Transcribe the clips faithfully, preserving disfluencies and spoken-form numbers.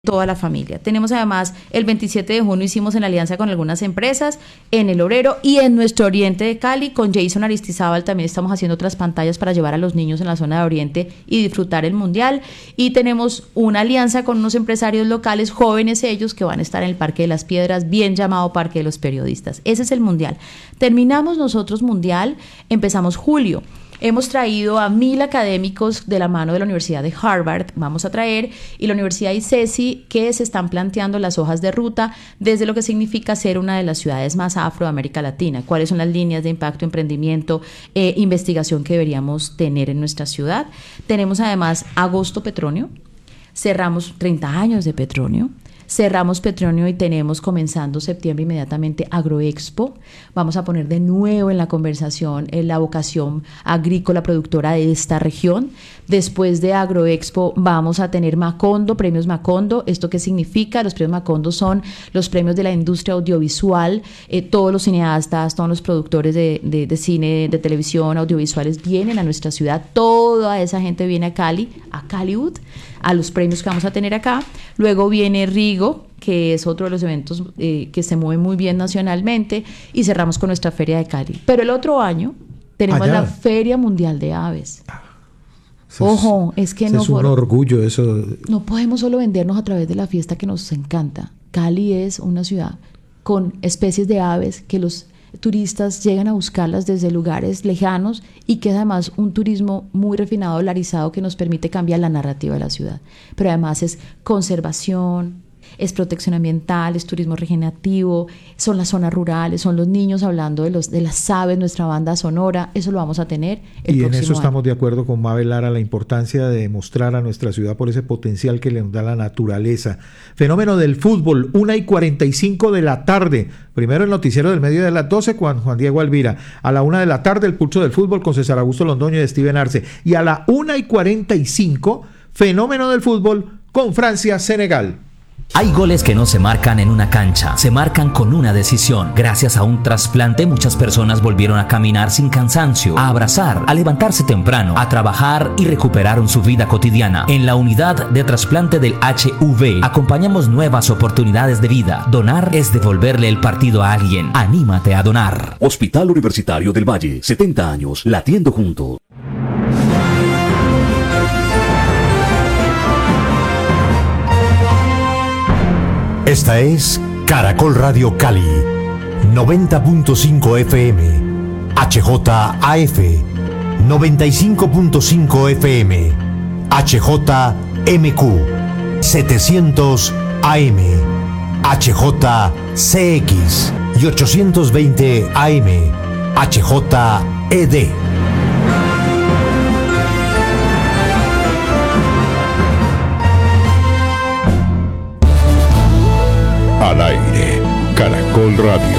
toda la familia. Tenemos además el veintisiete de junio hicimos en alianza con algunas empresas en El Obrero y en nuestro oriente de Cali con Jason Aristizábal también estamos haciendo otras pantallas para llevar a los niños en la zona de oriente y disfrutar el mundial, y tenemos una alianza con unos empresarios locales, jóvenes ellos, que van a estar en el Parque de las Piedras, bien llamado Parque de los Periodistas. Ese es el mundial. Terminamos nosotros mundial, empezamos julio. Hemos traído a mil académicos de la mano de la Universidad de Harvard, vamos a traer, y la Universidad I C E S I, que se están planteando las hojas de ruta desde lo que significa ser una de las ciudades más afro de América Latina. ¿Cuáles son las líneas de impacto, emprendimiento, eh, investigación que deberíamos tener en nuestra ciudad? Tenemos además Agosto Petronio, cerramos treinta años de Petronio. Cerramos Petronio y tenemos comenzando septiembre inmediatamente Agroexpo. Vamos a poner de nuevo en la conversación en la vocación agrícola productora de esta región. Después de Agroexpo vamos a tener Macondo, premios Macondo. ¿Esto qué significa? Los premios Macondo son los premios de la industria audiovisual. Eh, todos los cineastas, todos los productores de, de, de cine, de televisión, audiovisuales vienen a nuestra ciudad. Toda esa gente viene a Cali, a Caliwood, a los premios que vamos a tener acá. Luego viene Rigo, que es otro de los eventos eh, que se mueve muy bien nacionalmente, y cerramos con nuestra Feria de Cali. Pero el otro año tenemos Allá. la Feria Mundial de Aves. Eso Ojo, es, es que no... Es un orgullo eso. No podemos solo vendernos a través de la fiesta que nos encanta. Cali es una ciudad con especies de aves que los turistas llegan a buscarlas desde lugares lejanos y que es además un turismo muy refinado, dolarizado, que nos permite cambiar la narrativa de la ciudad. Pero además es conservación, es protección ambiental, es turismo regenerativo, son las zonas rurales, son los niños hablando de, los, de las aves, nuestra banda sonora. Eso lo vamos a tener el y próximo en eso año. Estamos de acuerdo con Mabel Lara, la importancia de mostrar a nuestra ciudad por ese potencial que le da la naturaleza. Fenómeno del fútbol, una y cuarenta y cinco de la tarde. Primero el noticiero del medio de las doce con Juan Diego Alvira. A la una de la tarde el pulso del fútbol con César Augusto Londoño y Steven Arce. Y a la una y cuarenta y cinco, fenómeno del fútbol con Francia-Senegal. Hay goles que no se marcan en una cancha, se marcan con una decisión. Gracias a un trasplante, muchas personas volvieron a caminar sin cansancio, a abrazar, a levantarse temprano, a trabajar y recuperaron su vida cotidiana. En la unidad de trasplante del H U V, acompañamos nuevas oportunidades de vida. Donar es devolverle el partido a alguien. Anímate a donar. Hospital Universitario del Valle, setenta años, latiendo juntos. Esta es Caracol Radio Cali, noventa punto cinco F M, H J A F, noventa y cinco punto cinco F M, H J M Q, setecientos A M, H J C X y ochocientos veinte A M, H J E D. Al aire, Caracol Radio.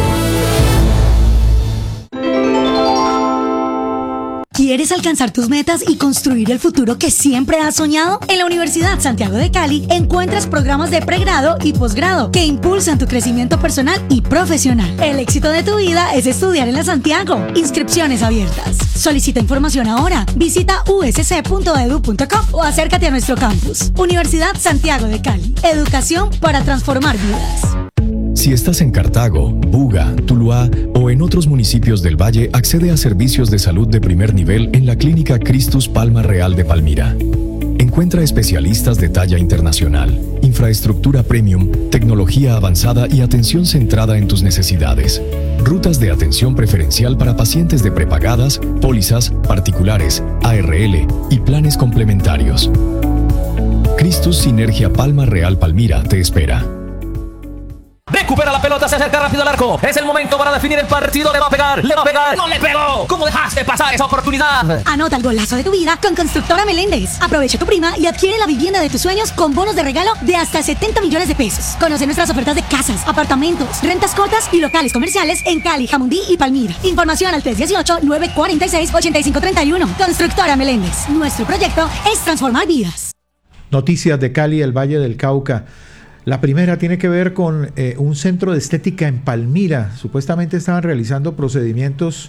¿Quieres alcanzar tus metas y construir el futuro que siempre has soñado? En la Universidad Santiago de Cali encuentras programas de pregrado y posgrado que impulsan tu crecimiento personal y profesional. El éxito de tu vida es estudiar en la Santiago. Inscripciones abiertas. Solicita información ahora. Visita u s c punto e d u punto com o acércate a nuestro campus. Universidad Santiago de Cali. Educación para transformar vidas. Si estás en Cartago, Buga, Tuluá o en otros municipios del Valle, accede a servicios de salud de primer nivel en la Clínica Cristus Palma Real de Palmira. Encuentra especialistas de talla internacional, infraestructura premium, tecnología avanzada y atención centrada en tus necesidades. Rutas de atención preferencial para pacientes de prepagadas, pólizas, particulares, A R L y planes complementarios. Cristus Sinergia Palma Real Palmira te espera. Recupera la pelota, se acerca rápido al arco. Es el momento para definir el partido. Le va a pegar, le va a pegar. ¡No le pegó! ¿Cómo dejaste pasar esa oportunidad? Anota el golazo de tu vida con Constructora Meléndez. Aprovecha tu prima y adquiere la vivienda de tus sueños con bonos de regalo de hasta setenta millones de pesos. Conoce nuestras ofertas de casas, apartamentos, rentas cortas y locales comerciales en Cali, Jamundí y Palmira. Información al tres uno ocho, nueve cuatro seis, ocho cinco tres uno. Constructora Meléndez. Nuestro proyecto es transformar vidas. Noticias de Cali, el Valle del Cauca. La primera tiene que ver con eh, un centro de estética en Palmira. Supuestamente estaban realizando procedimientos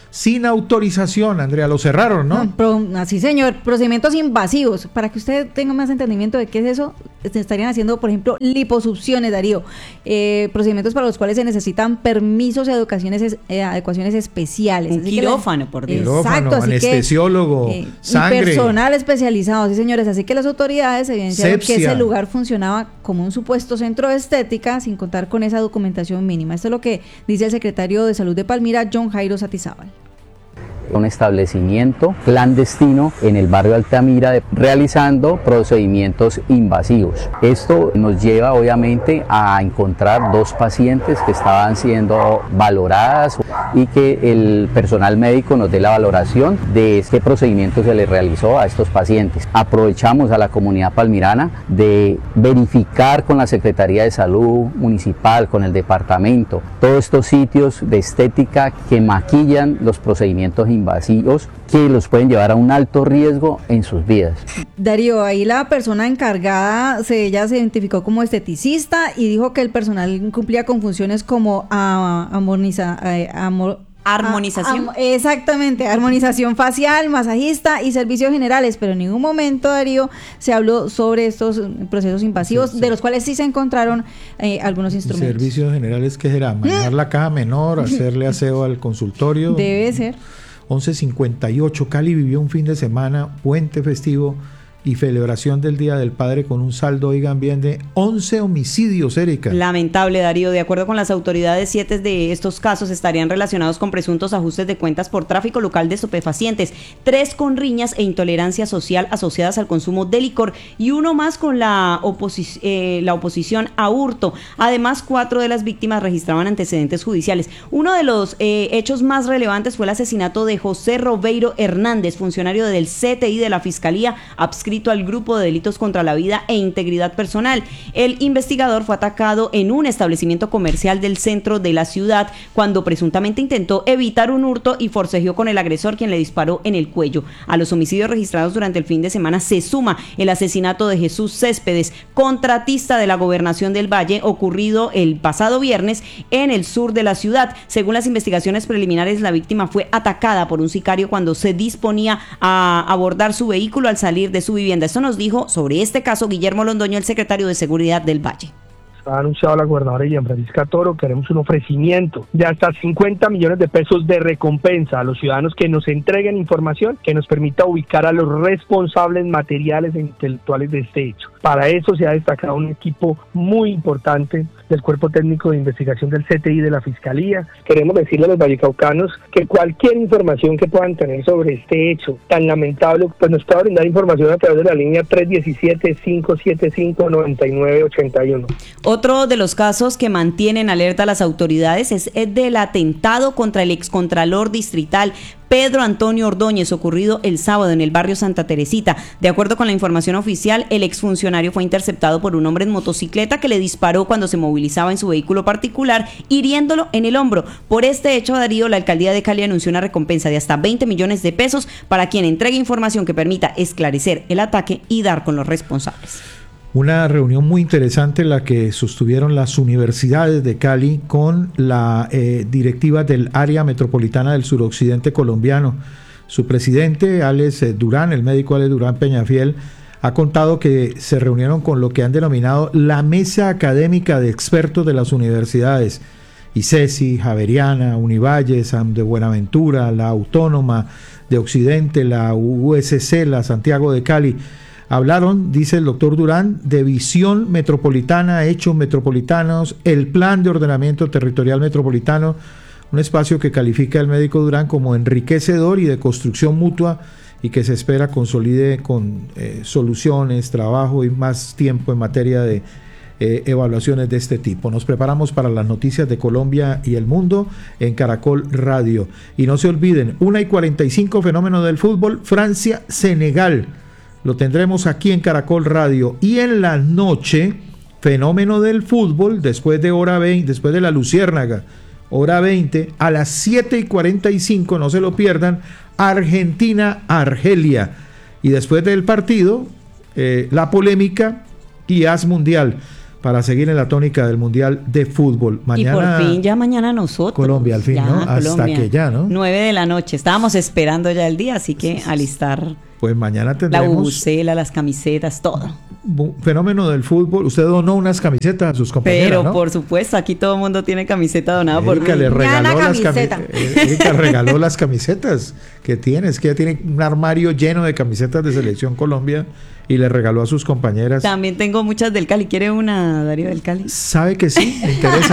sin autorización. Andrea, lo cerraron, ¿no? no pro, así, señor. Procedimientos invasivos. Para que usted tenga más entendimiento de qué es eso, se estarían haciendo, por ejemplo, liposucciones, Darío. Eh, procedimientos para los cuales se necesitan permisos y adecuaciones, eh, adecuaciones especiales. Un así quirófano, la, por Dios. Exacto, así anestesiólogo, que, eh, sangre. Y personal especializado, sí, señores. Así que las autoridades evidenciaron Sepsia. que ese lugar funcionaba como un supuesto centro de estética sin contar con esa documentación mínima. Esto es lo que dice el secretario de Salud de Palmira, John Jairo Satizábal. Un establecimiento clandestino en el barrio Altamira de, realizando procedimientos invasivos. Esto nos lleva obviamente a encontrar dos pacientes que estaban siendo valoradas y que el personal médico nos dé la valoración de este procedimiento que se le realizó a estos pacientes. Aprovechamos a la comunidad palmirana de verificar con la Secretaría de Salud Municipal, con el departamento, todos estos sitios de estética que maquillan los procedimientos invasivos invasivos que los pueden llevar a un alto riesgo en sus vidas. Darío, ahí la persona encargada, se, ella se identificó como esteticista y dijo que el personal cumplía con funciones como a, amorniza, a, amor, Armonización. A, a, exactamente, armonización facial, masajista y servicios generales, pero en ningún momento, Darío, se habló sobre estos procesos invasivos, sí, sí. de los cuales sí se encontraron eh, algunos instrumentos. Servicios generales, ¿qué será? Manejar la caja menor, hacerle aseo al consultorio. Debe ser. once cincuenta y ocho, Cali vivió un fin de semana, puente festivo y celebración del Día del Padre con un saldo, oigan bien, de once homicidios, Erika. Lamentable, Darío. De acuerdo con las autoridades, siete de estos casos estarían relacionados con presuntos ajustes de cuentas por tráfico local de estupefacientes, tres con riñas e intolerancia social asociadas al consumo de licor y uno más con la, oposi- eh, la oposición a hurto. Además, cuatro de las víctimas registraban antecedentes judiciales. Uno de los eh, hechos más relevantes fue el asesinato de José Robeiro Hernández, funcionario del C T I de la Fiscalía, adscrito al grupo de delitos contra la vida e integridad personal. El investigador fue atacado en un establecimiento comercial del centro de la ciudad cuando presuntamente intentó evitar un hurto y forcejeó con el agresor, quien le disparó en el cuello. A los homicidios registrados durante el fin de semana se suma el asesinato de Jesús Céspedes, contratista de la Gobernación del Valle, ocurrido el pasado viernes en el sur de la ciudad. Según las investigaciones preliminares, la víctima fue atacada por un sicario cuando se disponía a abordar su vehículo al salir de su vivienda. Esto nos dijo sobre este caso Guillermo Londoño, el secretario de Seguridad del Valle. Ha anunciado la gobernadora Ilian Francisca Toro que haremos un ofrecimiento de hasta cincuenta millones de pesos de recompensa a los ciudadanos que nos entreguen información que nos permita ubicar a los responsables materiales e intelectuales de este hecho. Para eso se ha destacado un equipo muy importante del Cuerpo Técnico de Investigación del C T I de la Fiscalía. Queremos decirle a los vallecaucanos que cualquier información que puedan tener sobre este hecho tan lamentable, pues nos pueda brindar información a través de la línea tres uno siete, cinco siete cinco, nueve nueve ocho uno. Otro de los casos que mantienen alerta a las autoridades es el del atentado contra el excontralor distrital Pedro Antonio Ordóñez, ocurrido el sábado en el barrio Santa Teresita. De acuerdo con la información oficial, el exfuncionario fue interceptado por un hombre en motocicleta que le disparó cuando se movilizaba en su vehículo particular, hiriéndolo en el hombro. Por este hecho, Darío, la alcaldía de Cali anunció una recompensa de hasta veinte millones de pesos para quien entregue información que permita esclarecer el ataque y dar con los responsables. Una reunión muy interesante la que sostuvieron las universidades de Cali con la eh, directiva del área metropolitana del suroccidente colombiano. Su presidente, Alex Durán, el médico Alex Durán Peñafiel, ha contado que se reunieron con lo que han denominado la Mesa Académica de Expertos de las Universidades, ICESI, Javeriana, Univalle, San de Buenaventura, la Autónoma de Occidente, la U S C, la Santiago de Cali. Hablaron, dice el doctor Durán, de visión metropolitana, hechos metropolitanos, el plan de ordenamiento territorial metropolitano, un espacio que califica el médico Durán como enriquecedor y de construcción mutua y que se espera consolide con eh, soluciones, trabajo y más tiempo en materia de eh, evaluaciones de este tipo. Nos preparamos para las noticias de Colombia y el mundo en Caracol Radio. Y no se olviden, una y cuarenta y cinco, fenómeno del fútbol, Francia-Senegal. Lo tendremos aquí en Caracol Radio. Y en la noche, fenómeno del fútbol, después de hora veinte, después de la Luciérnaga, hora veinte, a las siete y cuarenta y cinco, no se lo pierdan, Argentina-Argelia. Y después del partido, eh, la polémica y as mundial. para seguir en la tónica del Mundial de Fútbol. Mañana, y por fin, ya mañana nosotros. Colombia, al fin, ya, ¿no? Hasta Colombia. que ya, ¿no? Nueve de la noche. Estábamos esperando ya el día, así que alistar. Pues mañana La tendremos bubucela, las camisetas, todo. bu- fenómeno del fútbol. Usted donó unas camisetas a sus compañeras, Pero ¿no? por supuesto, aquí todo el mundo tiene camiseta donada por Erika mí. le regaló Gana las camiseta. camisetas. Erika regaló las camisetas que tiene. Es que ella tiene un armario lleno de camisetas de Selección Colombia y le regaló a sus compañeras. También tengo muchas del Cali. ¿Quiere una, Darío, del Cali? ¿Sabe que sí? Me interesa.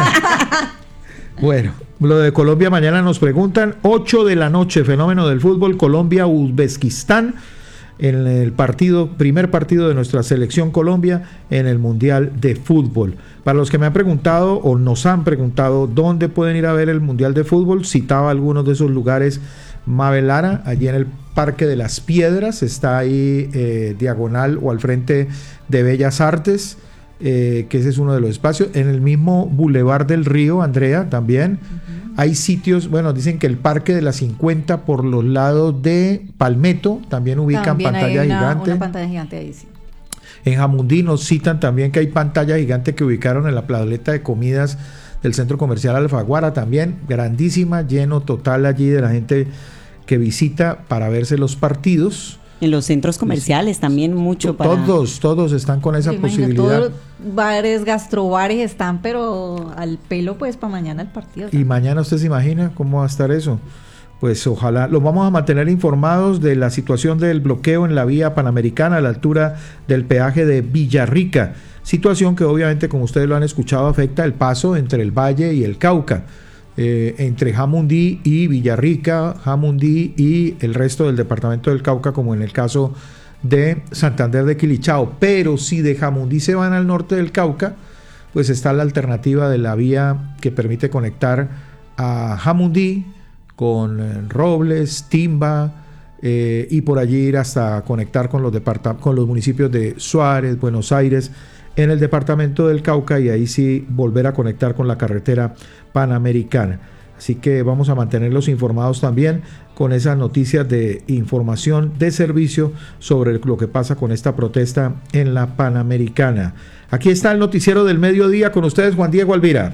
Bueno, lo de Colombia mañana nos preguntan. ocho de la noche, fenómeno del fútbol, Colombia-Uzbekistán. En el partido, primer partido de nuestra selección Colombia en el Mundial de Fútbol. Para los que me han preguntado o nos han preguntado dónde pueden ir a ver el Mundial de Fútbol, citaba algunos de esos lugares. Mabel Lara, allí en el Parque de las Piedras, está ahí eh, diagonal o al frente de Bellas Artes, eh, que ese es uno de los espacios. En el mismo Boulevard del Río, Andrea, también. Uh-huh. Hay sitios, bueno, dicen que el Parque de las cincuenta por los lados de Palmetto también ubican También pantalla hay una, gigante. una pantalla gigante ahí, sí. En Jamundí nos citan también que hay pantalla gigante que ubicaron en la plazoleta de comidas del Centro Comercial Alfaguara, también grandísima, lleno total allí de la gente que visita para verse los partidos. En los centros comerciales también mucho para... Todos, todos están con esa Sí, imagina, posibilidad. todos bares, gastrobares están, pero al pelo pues para mañana el partido. Y mañana usted se imagina cómo va a estar eso. Pues ojalá, los vamos a mantener informados de la situación del bloqueo en la vía panamericana a la altura del peaje de Villarrica. Situación que obviamente, como ustedes lo han escuchado, afecta el paso entre el Valle y el Cauca. Eh, entre Jamundí y Villarrica, Jamundí y el resto del departamento del Cauca, como en el caso de Santander de Quilichao. Pero si de Jamundí se van al norte del Cauca, pues está la alternativa de la vía que permite conectar a Jamundí con eh, Robles, Timba, eh, y por allí ir hasta conectar con los, departa- con los municipios de Suárez, Buenos Aires, en el departamento del Cauca, y ahí sí volver a conectar con la carretera panamericana. Así que vamos a mantenerlos informados también con esas noticias de información de servicio sobre lo que pasa con esta protesta en la Panamericana. Aquí está el noticiero del mediodía con ustedes, Juan Diego Alvira.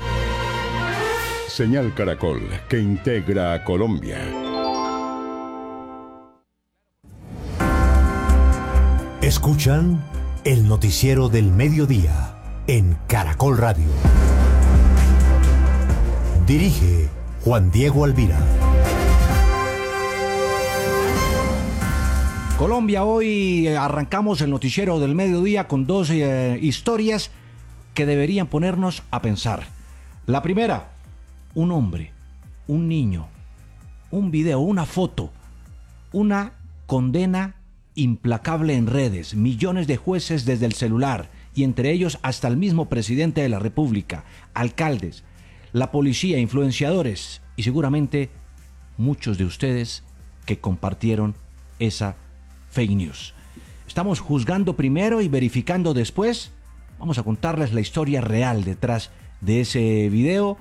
Señal Caracol, que integra a Colombia. Escuchan el noticiero del mediodía en Caracol Radio. Dirige Juan Diego Alvira. Colombia, hoy arrancamos el noticiero del mediodía con dos eh, historias que deberían ponernos a pensar. La primera, un hombre, un niño, un video, una foto, una condena implacable en redes, millones de jueces desde el celular y entre ellos hasta el mismo presidente de la República, alcaldes, la policía, influenciadores y seguramente muchos de ustedes que compartieron esa fake news. Estamos juzgando primero y verificando después. Vamos a contarles la historia real detrás de ese video,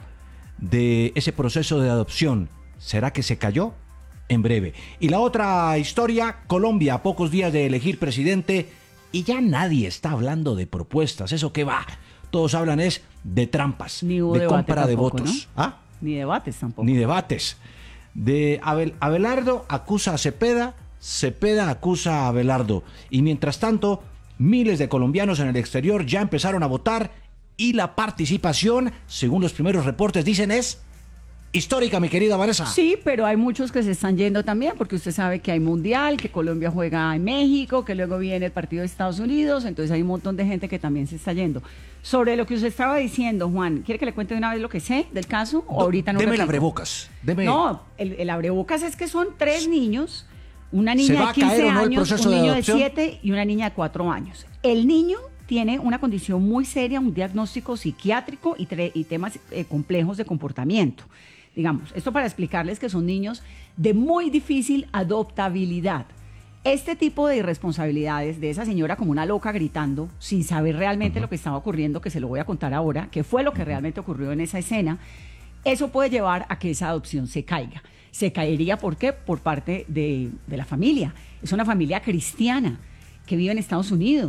de ese proceso de adopción. ¿Será que se cayó? En breve. Y la otra historia, Colombia a pocos días de elegir presidente y ya nadie está hablando de propuestas. ¿Eso qué va? Todos hablan es de trampas, Ni hubo de debate compra de tampoco, votos. ¿no? ¿Ah? Ni debates tampoco. Ni debates. De Abel, Abelardo acusa a Cepeda, Cepeda acusa a Abelardo. Y mientras tanto, miles de colombianos en el exterior ya empezaron a votar y la participación, según los primeros reportes, dicen es histórica, mi querida Vanessa. Sí, pero hay muchos que se están yendo también, porque usted sabe que hay mundial, que Colombia juega en México, que luego viene el partido de Estados Unidos, entonces hay un montón de gente que también se está yendo. Sobre lo que usted estaba diciendo, Juan, ¿quiere que le cuente de una vez lo que sé del caso? ¿O ahorita no? Deme el repito? abrebocas. Deme... No, el, el abrebocas es que son tres niños, una ¿Se niña va de a caer quince o no el años, proceso un de niño de adopción? siete y una niña de cuatro años. El niño tiene una condición muy seria, un diagnóstico psiquiátrico y, tre- y temas eh, complejos de comportamiento. Digamos, esto para explicarles que son niños de muy difícil adoptabilidad. Este tipo de irresponsabilidades de esa señora como una loca gritando sin saber realmente lo que estaba ocurriendo, que se lo voy a contar ahora, que fue lo que realmente ocurrió en esa escena, eso puede llevar a que esa adopción se caiga. Se caería, ¿por qué? Por parte de, de la familia. Es una familia cristiana que vive en Estados Unidos,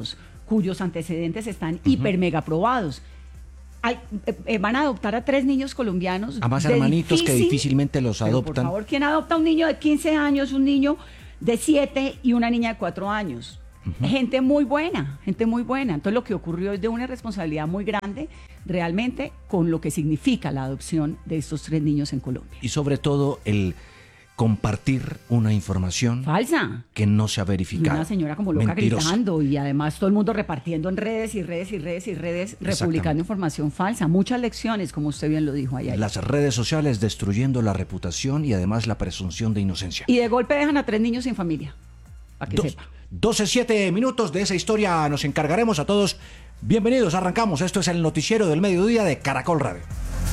cuyos antecedentes están uh-huh. hiper mega probados. Hay, eh, eh, van a adoptar a tres niños colombianos. A más hermanitos difícil, que difícilmente los adoptan. Pero por favor, ¿quién adopta a un niño de quince años, un niño de siete y una niña de cuatro años? Uh-huh. Gente muy buena, gente muy buena. Entonces lo que ocurrió es de una responsabilidad muy grande realmente con lo que significa la adopción de estos tres niños en Colombia. Y sobre todo el compartir una información falsa que no se ha verificado. Y una señora como loca Mentirosa. Gritando y además todo el mundo repartiendo en redes y redes y redes y redes, republicando información falsa. Muchas lecciones, como usted bien lo dijo allá. Las redes sociales destruyendo la reputación y además la presunción de inocencia. Y de golpe dejan a tres niños sin familia, para que Dos, sepa. doce, siete minutos de esa historia nos encargaremos a todos. Bienvenidos, arrancamos. Esto es el noticiero del mediodía de Caracol Radio.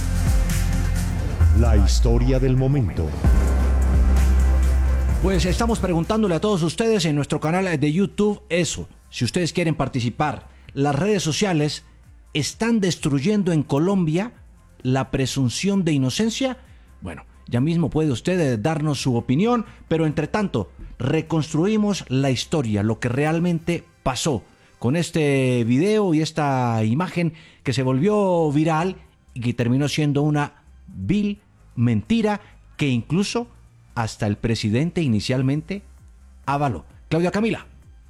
La historia del momento. Pues estamos preguntándole a todos ustedes en nuestro canal de YouTube eso. Si ustedes quieren participar, las redes sociales están destruyendo en Colombia la presunción de inocencia. Bueno, ya mismo puede usted darnos su opinión, pero entre tanto, reconstruimos la historia, lo que realmente pasó con este video y esta imagen que se volvió viral y que terminó siendo una vil mentira que incluso hasta el presidente inicialmente avaló. Claudia Camila.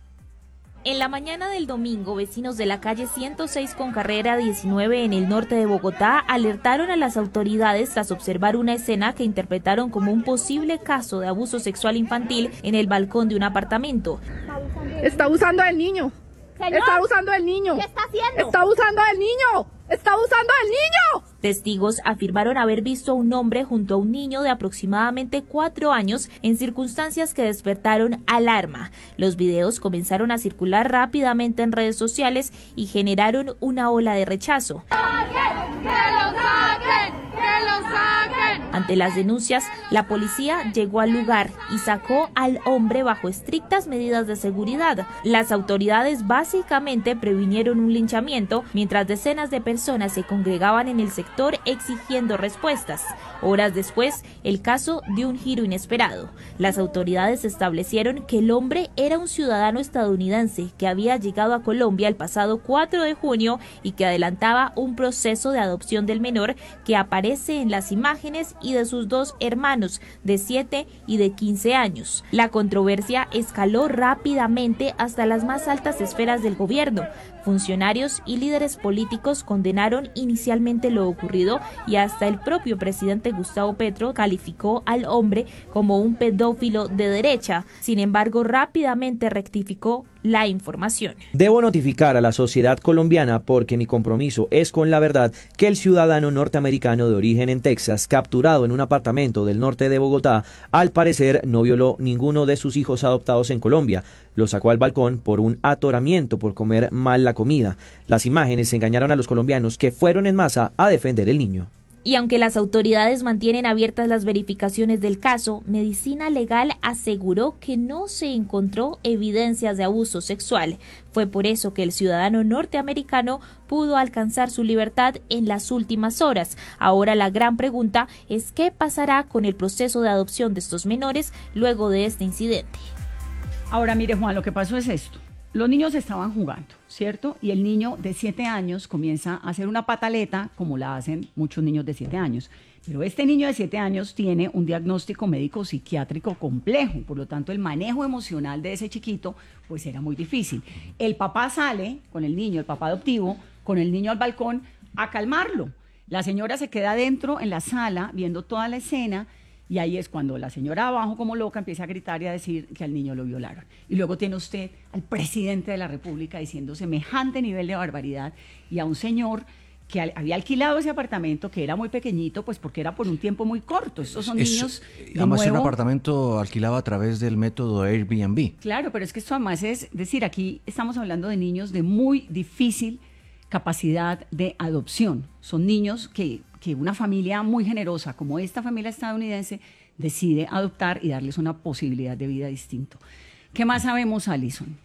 En la mañana del domingo, vecinos de la calle ciento seis con carrera diecinueve en el norte de Bogotá alertaron a las autoridades tras observar una escena que interpretaron como un posible caso de abuso sexual infantil en el balcón de un apartamento. Está abusando del niño. Señor, está abusando del niño. ¿Qué está haciendo? Está abusando del niño. ¡Está abusando del niño! Testigos afirmaron haber visto a un hombre junto a un niño de aproximadamente cuatro años en circunstancias que despertaron alarma. Los videos comenzaron a circular rápidamente en redes sociales y generaron una ola de rechazo. ¡Que lo saquen! ¡Que lo saquen! Ante las denuncias, la policía llegó al lugar y sacó al hombre bajo estrictas medidas de seguridad. Las autoridades básicamente previnieron un linchamiento mientras decenas de personas se congregaban en el sector exigiendo respuestas. Horas después, el caso dio un giro inesperado. Las autoridades establecieron que el hombre era un ciudadano estadounidense que había llegado a Colombia el pasado cuatro de junio y que adelantaba un proceso de adopción del menor que aparece en las imágenes y de sus dos hermanos de siete y de quince años. La controversia escaló rápidamente hasta las más altas esferas del gobierno. Funcionarios y líderes políticos condenaron inicialmente lo ocurrido y hasta el propio presidente Gustavo Petro calificó al hombre como un pedófilo de derecha. Sin embargo, rápidamente rectificó la información. Debo notificar a la sociedad colombiana, porque mi compromiso es con la verdad, que el ciudadano norteamericano de origen en Texas, capturado en un apartamento del norte de Bogotá, al parecer no violó ninguno de sus hijos adoptados en Colombia. Lo sacó al balcón por un atoramiento por comer mal la comida. Las imágenes engañaron a los colombianos, que fueron en masa a defender el niño. Y aunque las autoridades mantienen abiertas las verificaciones del caso, Medicina Legal aseguró que no se encontró evidencias de abuso sexual. Fue por eso que el ciudadano norteamericano pudo alcanzar su libertad en las últimas horas. Ahora la gran pregunta es qué pasará con el proceso de adopción de estos menores luego de este incidente. Ahora mire, Juan, lo que pasó es esto. Los niños estaban jugando, ¿cierto? Y el niño de siete años comienza a hacer una pataleta, como la hacen muchos niños de siete años. Pero este niño de siete años tiene un diagnóstico médico psiquiátrico complejo, por lo tanto el manejo emocional de ese chiquito pues era muy difícil. El papá sale con el niño, el papá adoptivo, con el niño al balcón a calmarlo. La señora se queda adentro en la sala viendo toda la escena. Y ahí es cuando la señora abajo como loca empieza a gritar y a decir que al niño lo violaron. Y luego tiene usted al presidente de la República diciendo semejante nivel de barbaridad y a un señor que al, había alquilado ese apartamento, que era muy pequeñito, pues porque era por un tiempo muy corto. Estos son es, niños de además nuevo, es un apartamento alquilado a través del método Airbnb. Claro, pero es que esto además es decir, aquí estamos hablando de niños de muy difícil capacidad de adopción. Son niños que... que una familia muy generosa como esta familia estadounidense decide adoptar y darles una posibilidad de vida distinta. ¿Qué más sabemos, Alison?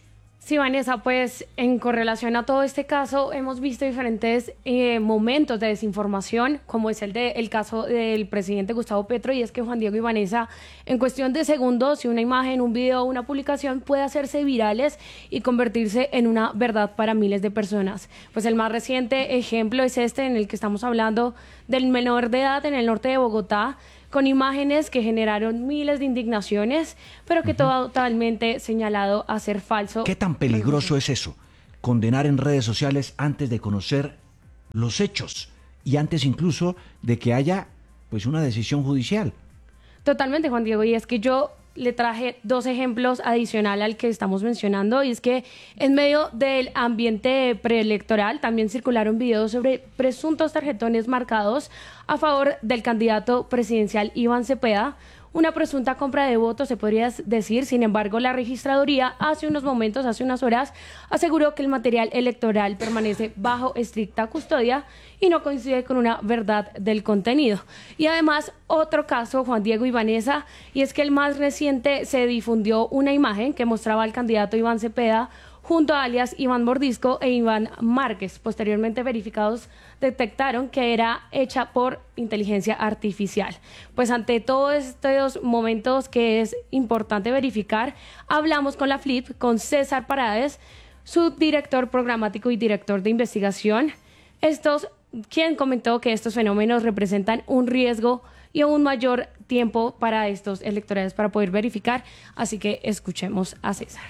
Sí, Vanessa, pues en correlación a todo este caso hemos visto diferentes eh, momentos de desinformación, como es el de el caso del presidente Gustavo Petro, y es que Juan Diego y Vanessa, en cuestión de segundos, si una imagen, un video o una publicación puede hacerse virales y convertirse en una verdad para miles de personas. Pues el más reciente ejemplo es este, en el que estamos hablando del menor de edad en el norte de Bogotá, con imágenes que generaron miles de indignaciones, pero que uh-huh. totalmente señalado a ser falso. ¿Qué tan peligroso es eso? Condenar en redes sociales antes de conocer los hechos y antes incluso de que haya pues una decisión judicial. Totalmente, Juan Diego, y es que yo le traje dos ejemplos adicional al que estamos mencionando, y es que en medio del ambiente preelectoral también circularon videos sobre presuntos tarjetones marcados a favor del candidato presidencial Iván Cepeda, una presunta compra de votos, se podría decir. Sin embargo, la registraduría hace unos momentos, hace unas horas, aseguró que el material electoral permanece bajo estricta custodia y no coincide con una verdad del contenido. Y además, otro caso, Juan Diego y Vanessa, y es que el más reciente se difundió una imagen que mostraba al candidato Iván Cepeda junto a alias Iván Mordisco e Iván Márquez. Posteriormente verificados detectaron que era hecha por inteligencia artificial. Pues ante todos estos momentos que es importante verificar, hablamos con la Flip, con César Parades, su director programático y director de investigación, estos, quien comentó que estos fenómenos representan un riesgo y un mayor tiempo para estos electorales para poder verificar. Así que escuchemos a César.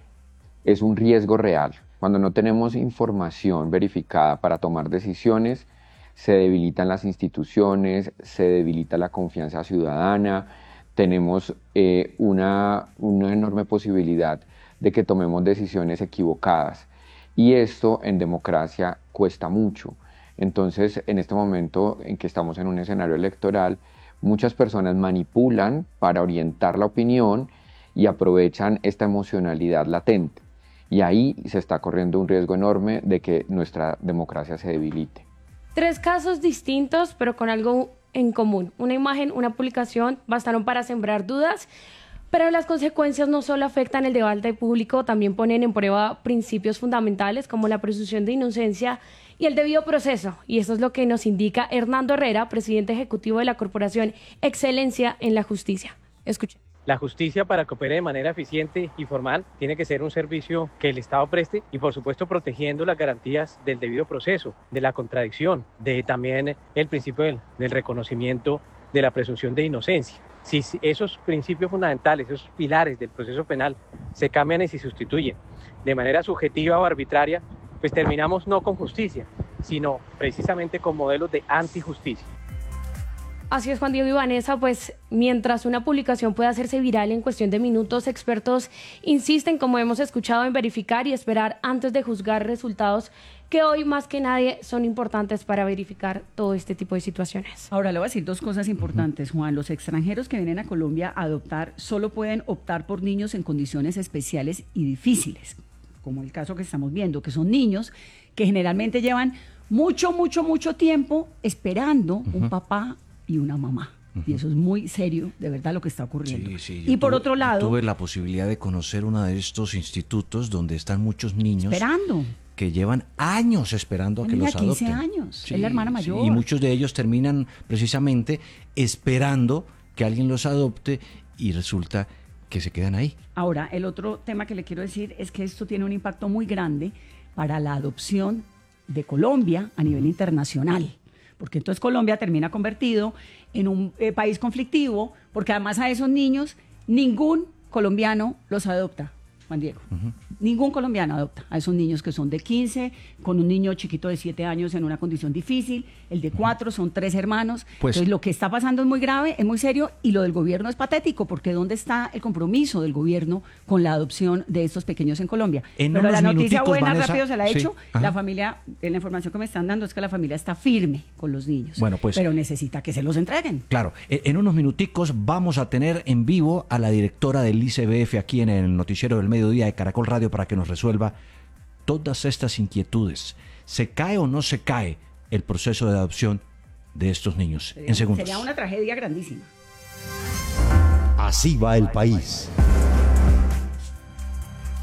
Es un riesgo real. Cuando no tenemos información verificada para tomar decisiones, se debilitan las instituciones, se debilita la confianza ciudadana, tenemos eh, una, una enorme posibilidad de que tomemos decisiones equivocadas. Y esto en democracia cuesta mucho. Entonces, en este momento en que estamos en un escenario electoral, muchas personas manipulan para orientar la opinión y aprovechan esta emocionalidad latente. Y ahí se está corriendo un riesgo enorme de que nuestra democracia se debilite. Tres casos distintos, pero con algo en común. Una imagen, una publicación, bastaron para sembrar dudas, pero las consecuencias no solo afectan el debate público, también ponen en prueba principios fundamentales como la presunción de inocencia y el debido proceso. Y eso es lo que nos indica Hernando Herrera, presidente ejecutivo de la Corporación Excelencia en la Justicia. Escuchen. La justicia, para que opere de manera eficiente y formal, tiene que ser un servicio que el Estado preste y, por supuesto, protegiendo las garantías del debido proceso, de la contradicción, de también el principio del, del reconocimiento de la presunción de inocencia. Si esos principios fundamentales, esos pilares del proceso penal se cambian y se sustituyen de manera subjetiva o arbitraria, pues terminamos no con justicia, sino precisamente con modelos de antijusticia. Así es, Juan Diego y Vanessa, pues mientras una publicación puede hacerse viral en cuestión de minutos, expertos insisten, como hemos escuchado, en verificar y esperar antes de juzgar resultados que hoy más que nadie son importantes para verificar todo este tipo de situaciones. Ahora le voy a decir dos cosas importantes, Juan. Los extranjeros que vienen a Colombia a adoptar solo pueden optar por niños en condiciones especiales y difíciles, como el caso que estamos viendo, que son niños que generalmente llevan mucho, mucho, mucho tiempo esperando uh-huh. un papá y una mamá. Uh-huh. Y eso es muy serio, de verdad, lo que está ocurriendo. Sí, sí, y por tuve, otro lado... Tuve la posibilidad de conocer uno de estos institutos donde están muchos niños... Esperando. Que llevan años esperando a que los adopten. quince años, sí, es la hermana mayor. Sí, y muchos de ellos terminan precisamente esperando que alguien los adopte y resulta que se quedan ahí. Ahora, el otro tema que le quiero decir es que esto tiene un impacto muy grande para la adopción de Colombia a nivel internacional. Porque entonces Colombia termina convertido en un eh, país conflictivo, porque además a esos niños ningún colombiano los adopta, Juan Diego. Uh-huh. Ningún colombiano adopta a esos niños que son de quince, con un niño chiquito de siete años en una condición difícil, el de cuatro, son tres hermanos. Pues, entonces lo que está pasando es muy grave, es muy serio, y lo del gobierno es patético, porque ¿dónde está el compromiso del gobierno con la adopción de estos pequeños en Colombia? En Pero la noticia buena, Vanessa, rápido se la he sí, hecho, ajá. la familia, la información que me están dando es que la familia está firme con los niños, bueno, pues, pero necesita que se los entreguen. Claro, en unos minuticos vamos a tener en vivo a la directora del I C B F aquí en el noticiero del mediodía de Caracol Radio para que nos resuelva todas estas inquietudes. ¿Se cae o no se cae el proceso de adopción de estos niños? Sería, en segundos. Sería una tragedia grandísima. Así va el país.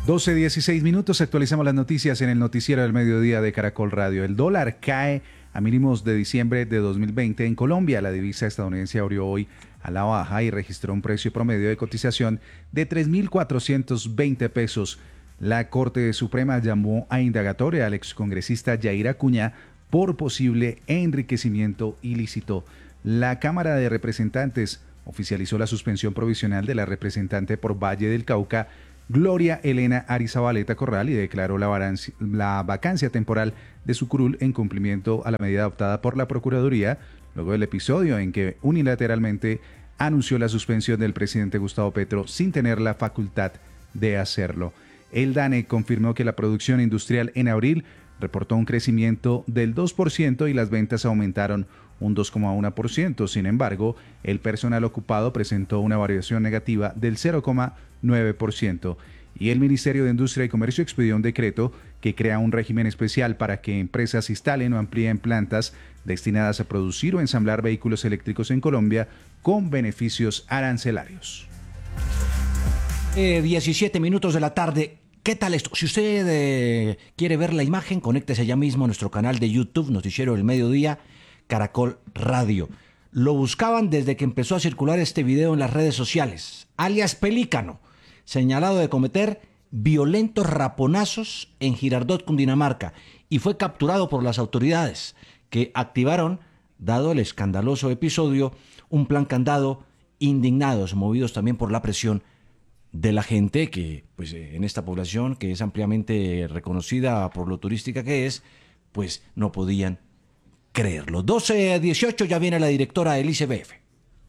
doce dieciséis minutos, actualizamos las noticias en el noticiero del mediodía de Caracol Radio. El dólar cae a mínimos de diciembre de dos mil veinte en Colombia. La divisa estadounidense abrió hoy a la baja y registró un precio promedio de cotización de tres mil cuatrocientos veinte pesos. La Corte Suprema llamó a indagatoria al excongresista Yair Acuña por posible enriquecimiento ilícito. La Cámara de Representantes oficializó la suspensión provisional de la representante por Valle del Cauca, Gloria Elena Arizabaleta Corral, y declaró la, vacancia, la vacancia temporal de su curul en cumplimiento a la medida adoptada por la Procuraduría, luego del episodio en que unilateralmente anunció la suspensión del presidente Gustavo Petro sin tener la facultad de hacerlo. El DANE confirmó que la producción industrial en abril reportó un crecimiento del dos por ciento y las ventas aumentaron un dos coma uno por ciento. Sin embargo, el personal ocupado presentó una variación negativa del cero coma nueve por ciento. Y el Ministerio de Industria y Comercio expidió un decreto que crea un régimen especial para que empresas instalen o amplíen plantas destinadas a producir o ensamblar vehículos eléctricos en Colombia con beneficios arancelarios. Eh, diecisiete minutos de la tarde. ¿Qué tal esto? Si usted eh, quiere ver la imagen, conéctese ya mismo a nuestro canal de YouTube, Noticiero del Mediodía, Caracol Radio. Lo buscaban desde que empezó a circular este video en las redes sociales. Alias Pelícano, señalado de cometer violentos raponazos en Girardot, Cundinamarca, y fue capturado por las autoridades, que activaron, dado el escandaloso episodio, un plan candado, indignados, movidos también por la presión de la gente que, pues, en esta población que es ampliamente reconocida por lo turística que es, pues no podían creerlo. doce a dieciocho, ya viene la directora del I C B F.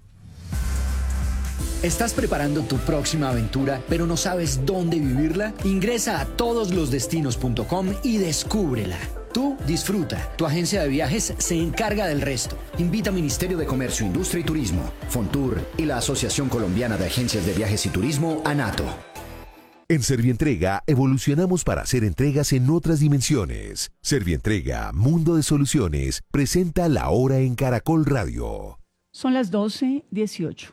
¿Estás preparando tu próxima aventura, pero no sabes dónde vivirla? Ingresa a todos los destinos punto com y descúbrela. Tú disfruta, tu agencia de viajes se encarga del resto. Invita a Ministerio de Comercio, Industria y Turismo, Fontur y la Asociación Colombiana de Agencias de Viajes y Turismo, ANATO. En Servientrega evolucionamos para hacer entregas en otras dimensiones. Servientrega, Mundo de Soluciones, presenta La Hora en Caracol Radio. Son las doce dieciocho.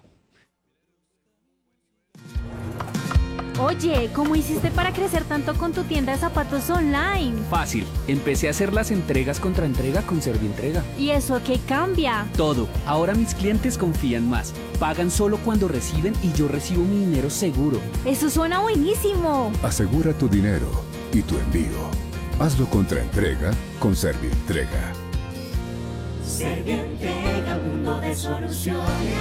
Oye, ¿cómo hiciste para crecer tanto con tu tienda de zapatos online? Fácil, empecé a hacer las entregas contra entrega con Servientrega. ¿Y eso qué cambia? Todo, ahora mis clientes confían más, pagan solo cuando reciben y yo recibo mi dinero seguro. Eso suena buenísimo. Asegura tu dinero y tu envío. Hazlo contra entrega con Servientrega. Servientrega, mundo de soluciones.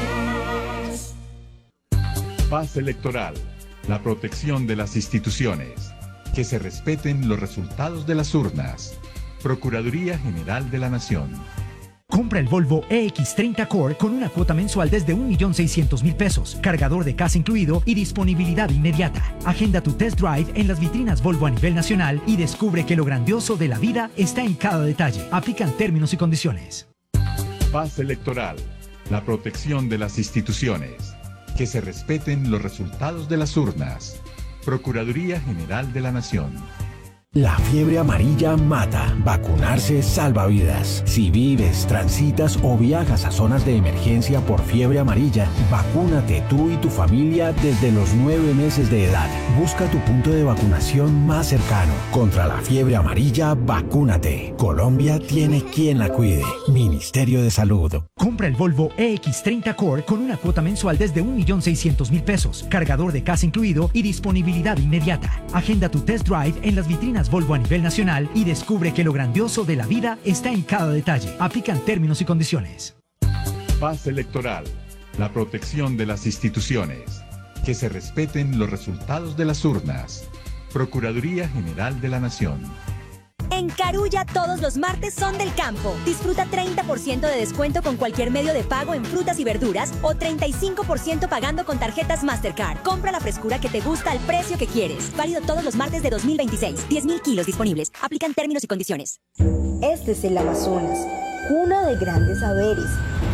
Paz electoral. La protección de las instituciones, que se respeten los resultados de las urnas. Procuraduría General de la Nación. Compra el Volvo E X treinta Core con una cuota mensual desde un millón seiscientos mil pesos, cargador de casa incluido y disponibilidad inmediata. Agenda tu test drive en las vitrinas Volvo a nivel nacional y descubre que lo grandioso de la vida está en cada detalle. Aplican términos y condiciones. Paz electoral. La protección de las instituciones. Que se respeten los resultados de las urnas. Procuraduría General de la Nación. La fiebre amarilla mata. Vacunarse salva vidas. Si vives, transitas o viajas a zonas de emergencia por fiebre amarilla, vacúnate tú y tu familia desde los nueve meses de edad. Busca tu punto de vacunación más cercano. Contra la fiebre amarilla, vacúnate. Colombia tiene quien la cuide. Ministerio de Salud. Compra el Volvo E X treinta Core con una cuota mensual desde un millón seiscientos mil pesos, cargador de casa incluido y disponibilidad inmediata. Agenda tu test drive en las vitrinas Volvo a nivel nacional y descubre que lo grandioso de la vida está en cada detalle. Aplican términos y condiciones. Paz electoral. La protección de las instituciones. Que se respeten los resultados de las urnas. Procuraduría General de la Nación. En Carulla todos los martes son del campo. Disfruta treinta por ciento de descuento con cualquier medio de pago en frutas y verduras o treinta y cinco por ciento pagando con tarjetas Mastercard. Compra la frescura que te gusta al precio que quieres. Válido todos los martes de dos mil veintiséis. diez mil kilos disponibles. Aplican términos y condiciones. Este es el Amazonas, cuna de grandes saberes,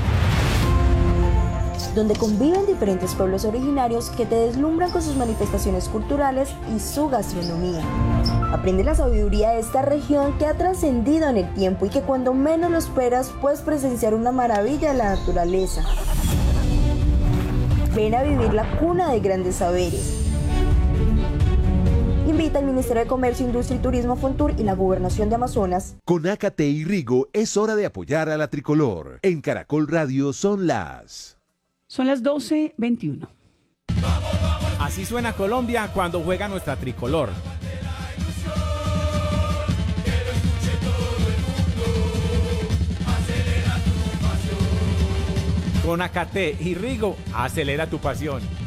donde conviven diferentes pueblos originarios que te deslumbran con sus manifestaciones culturales y su gastronomía. Aprende la sabiduría de esta región que ha trascendido en el tiempo y que cuando menos lo esperas puedes presenciar una maravilla de la naturaleza. Ven a vivir la cuna de grandes saberes. Invita el Ministerio de Comercio, Industria y Turismo, Fontur y la Gobernación de Amazonas. Con Acate y Rigo es hora de apoyar a la tricolor. En Caracol Radio son las... Son las doce veintiuno. Así suena Colombia cuando juega nuestra tricolor. Con Acate y Rigo, acelera tu pasión.